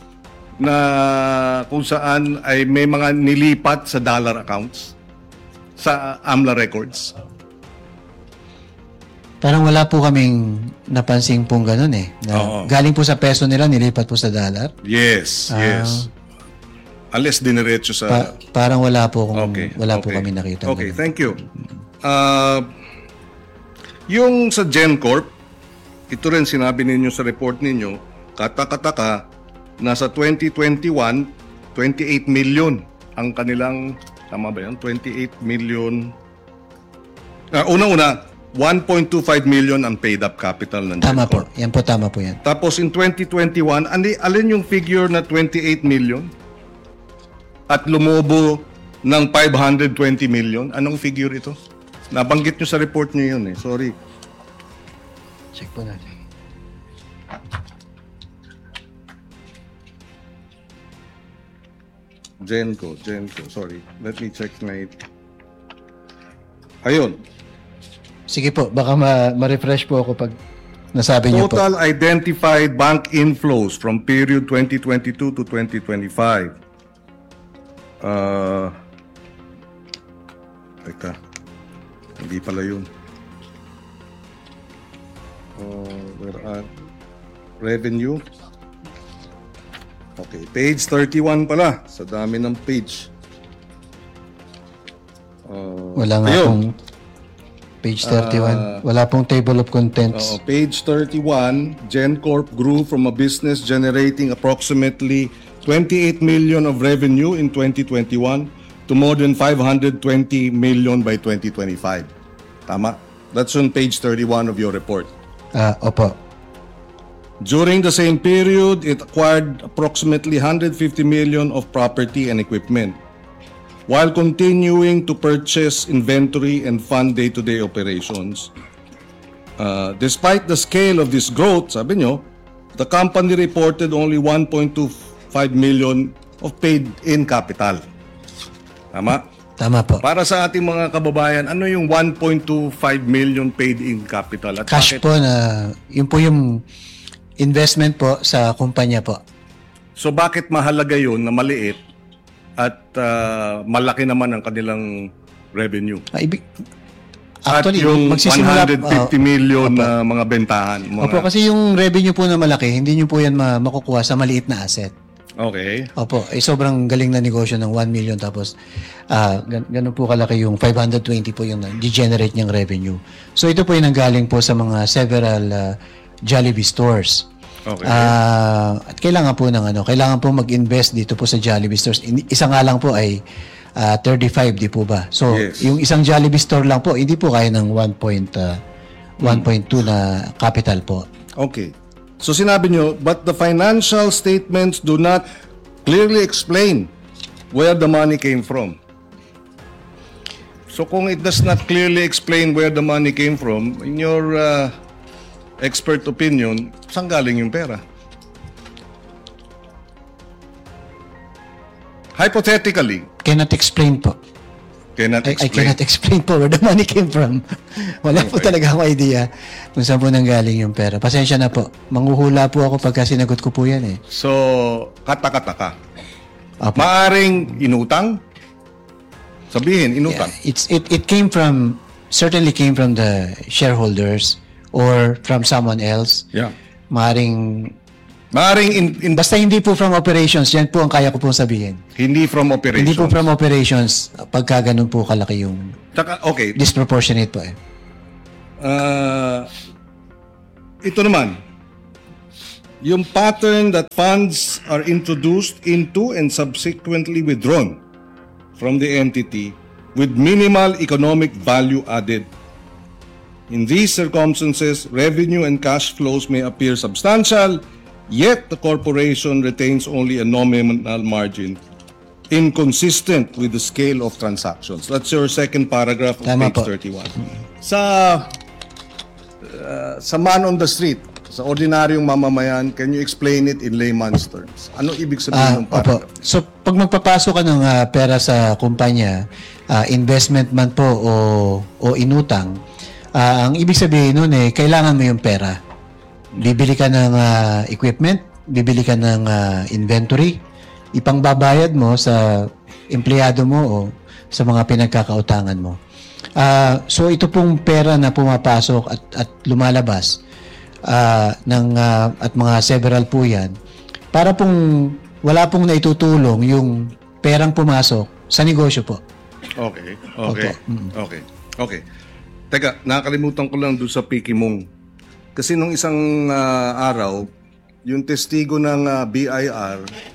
na kung saan ay may mga nilipat sa dollar accounts sa AMLA records? Parang wala po kaming napansin pong ganun eh. Na Oo. galing po sa peso nila, nilipat po sa dollar. Yes, yes. Unless diniretso sa... Pa- parang wala po kung Okay. wala po okay. kami nakita. Okay, thank you. Uh, yung sa GenCorp, ito rin sinabi ninyo sa report ninyo, katakataka, nasa twenty twenty-one, twenty-eight million ang kanilang, tama ba yan? twenty-eight million. Uh, unang-una, one point two five million ang paid up capital ng Tama po. GenCorp. Yan po, tama po yan. Tapos in twenty twenty-one, ali, alin yung figure na twenty-eight million? At lumobo ng five hundred twenty million? Anong figure ito? Nabanggit nyo sa report nyo yun eh. Sorry. Check po natin. Genco, Genco. Sorry. Let me check my... Ayun. Sige po, baka ma- ma-refresh po ako pag nasabi niyo po. Total identified bank inflows from period twenty twenty-two to twenty twenty-five. Uh, teka. Hindi pala yun. Uh, where are revenue? Okay, page thirty-one pala. Sa dami ng page. Uh, Wala nga ayun. pong page thirty-one. Wala pong table of contents. Oo, page thirty-one, GenCorp grew from a business generating approximately twenty-eight million of revenue in twenty twenty-one to more than five hundred twenty million by twenty twenty-five. Tama? That's on page thirty-one of your report. Ah, opo. During the same period, it acquired approximately one hundred fifty million of property and equipment, while continuing to purchase inventory and fund day-to-day operations. Uh, despite the scale of this growth, sabi nyo, the company reported only one point two five million of paid-in capital. Tama? Tama po. Para sa ating mga kababayan, ano yung one point two five million paid-in capital? At Cash bakit- po na, yun po yung investment po sa kumpanya po. So bakit mahalaga yun na maliit at ah, malaki naman ang kanilang revenue? Ah, ibig, At actually, yung magsisimula- one hundred fifty oh, million opo. na mga bentahan. Mga, Opo, kasi yung revenue po na malaki, hindi nyo po yan ma- makukuha sa maliit na asset. Okay. Opo, eh, sobrang galing na negosyo ng one million tapos ah gan- ganun po kalaki yung five hundred twenty po yung na-generate niyang revenue. So ito po yung nanggaling po sa mga several ah, Jollibee stores. Okay. Ah, at kailangan po ng ano, kailangan po mag-invest dito po sa Jollibee stores. In- Isa nga lang po ay ah, thirty-five, di po ba? So, Yes. yung isang Jollibee store lang po, hindi po kaya ng one point two na capital po. Okay. So sinabi nyo, but the financial statements do not clearly explain where the money came from. So kung it does not clearly explain where the money came from, in your uh, expert opinion, saan galing yung pera? Hypothetically, Cannot explain po. cannot I, I explain. cannot explain po where the money came from. Wala po Okay. talaga akong idea kung saan po nanggaling yung pera. Pasensya na po. Manghuhula po ako pagka sinagot ko po yan eh. So, katakataka. Apo. Maaring inutang? Sabihin, inutang. Yeah, it's it it came from certainly came from the shareholders or from someone else. Yeah. Maring Maaring in, in, basta hindi po from operations, yan po ang kaya ko pong sabihin. hindi from operations. Hindi po from operations pagka ganun po kalaki yung Taka, okay. disproportionate po eh. Uh, ito naman. Yung pattern that funds are introduced into and subsequently withdrawn from the entity with minimal economic value added. In these circumstances, revenue and cash flows may appear substantial, yet the corporation retains only a nominal margin inconsistent with the scale of transactions. That's your second paragraph of Tama page po. thirty-one. Sa uh, sa man on the street, sa ordinaryong mamamayan, can you explain it in layman's terms? Ano ibig Ah, sabihin ng opo. paragraph? So pag magpapasok ka ng ah, pera sa kumpanya, ah, investment man po o o inutang, ah, ang ibig sabihin nun eh kailangan mo yung pera. Bibili ka ng ah, equipment, bibili ka ng ah, inventory, ipangbabayad mo sa empleyado mo o sa mga pinagkakautangan mo. Ah, so ito pong pera na pumapasok at at lumalabas ah, ng ah, at mga several po 'yan para pong wala pong naitutulong yung perang pumasok sa negosyo po. Okay. Okay. Opo. Mm. Okay. Okay. Teka, nakakalimutan ko lang doon sa Pikimong. Kasi nung isang ah, araw, yung testigo ng ah, B I R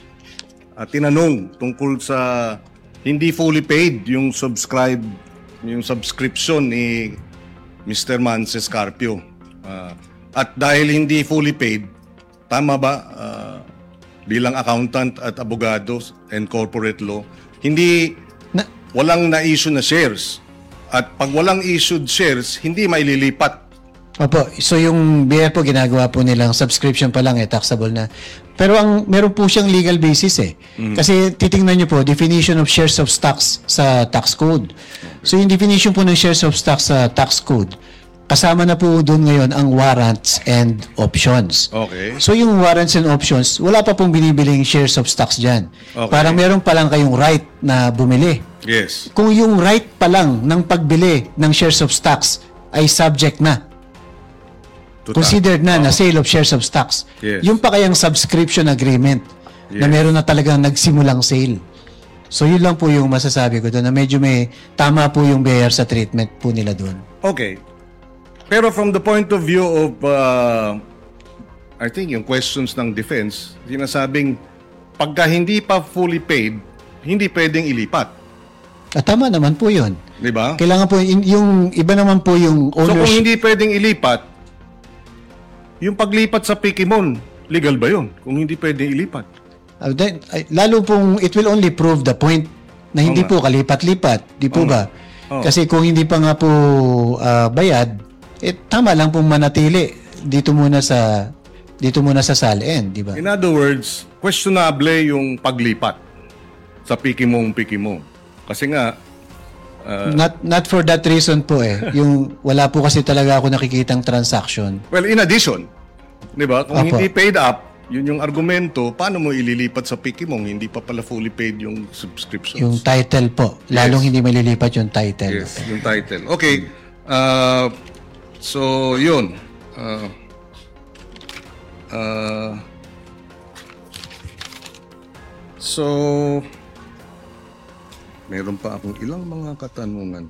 at tinanong tungkol sa hindi fully paid yung subscribe yung subscription ni Mister Mances Carpio. Ah, at dahil hindi fully paid, tama ba ah, bilang accountant at abogado and corporate law, hindi Na, walang na-issue na shares. At pag walang issued shares, hindi maililipat. Opo, so yung B I R po ginagawa po nilang subscription pa lang eh, taxable na. Pero ang meron po siyang legal basis eh. Kasi titingnan niyo po, definition of shares of stocks sa tax code. So yung definition po ng shares of stocks sa tax code, kasama na po doon ngayon ang warrants and options. Okay. So yung warrants and options, wala pa pong binibiling shares of stocks dyan. Okay. Parang meron pa lang kayong right na bumili. Yes. Kung yung right pa lang ng pagbili ng shares of stocks ay subject na, Tuta. considered na na sale of shares of stocks. Yes. Yung pa kayang subscription agreement na Yes. meron na talagang nagsimulang sale. So yun lang po yung masasabi ko doon na medyo may tama po yung B I R sa treatment po nila doon. Okay. Pero from the point of view of, uh, I think yung questions ng defense, sinasabing pagka hindi pa fully paid, hindi pwedeng ilipat. At tama naman po yun. Di ba? Kailangan po, yung, yung iba naman po yung So kung ownership. hindi pwedeng ilipat, yung paglipat sa Pikimon, legal ba yun? Kung hindi pwedeng ilipat. Uh, then, ay, lalo pong it will only prove the point na hindi Oo po kalipat-lipat. Di po Oo ba? Oo. Kasi kung hindi pa nga po ah, bayad, eh tama lang pong manatili dito muna sa dito muna sa S A L N, di ba? In other words, questionable yung paglipat sa Pikimong Pikimong. Kasi nga, uh, Not not for that reason po eh. Yung wala po kasi talaga ako nakikitang transaction. well, in addition, di ba? Kung Apo. hindi paid up, yun yung argumento, paano mo ililipat sa Pikimong? Hindi pa pala fully paid yung subscriptions. Yung title po. Lalong Yes. hindi malilipat yung title. Yes, yung title. Okay. Uh, so, yun. Uh, uh, so, meron pa akong ilang mga katanungan.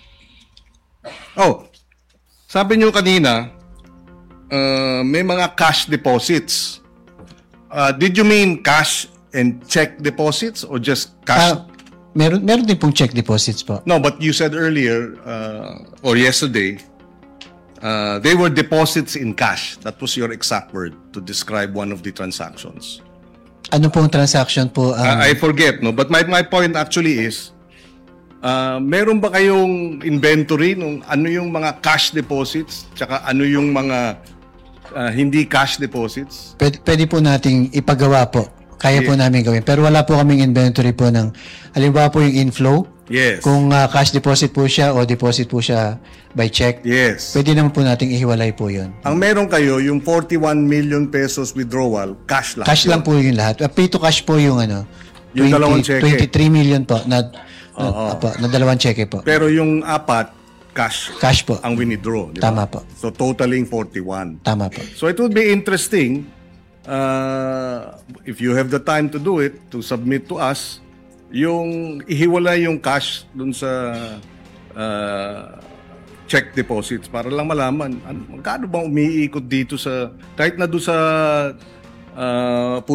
Oh, sabi nyo kanina, uh, may mga cash deposits. Uh, did you mean cash and check deposits or just cash? Ah, Meron, meron din pong check deposits po. No, but you said earlier, uh, or yesterday, uh, they were deposits in cash. That was your exact word to describe one of the transactions. Ano pong transaction po? ang- I I forget, no? But my my point actually is, uh, meron ba kayong inventory nung ano yung mga cash deposits, tsaka ano yung mga uh, hindi cash deposits? Pwede, pwede po nating ipagawa po. Kaya po Yeah. namin gawin. Pero wala po kaming inventory po ng, halimbawa po yung inflow. Yes. Kung ah, cash deposit po siya o deposit po siya by check. Yes. Pwede naman po nating ihiwalay po yun. Ang meron kayo, yung forty-one million pesos withdrawal, cash lang. Cash lang po yung lahat. Uh, pay to cash po yung ano. Yung dalawang cheque. twenty-three million po na, na, Oo. apo, na dalawang cheque po. Pero yung apat, cash Cash po. ang winidraw. Di ba? Tama po. So totaling forty-one. Tama po. So it would be interesting uh, if you have the time to do it, to submit to us, yung ihiwalay yung cash dun sa uh, check deposits para lang malaman ano, magkano bang umiikot dito sa kahit na doon sa uh,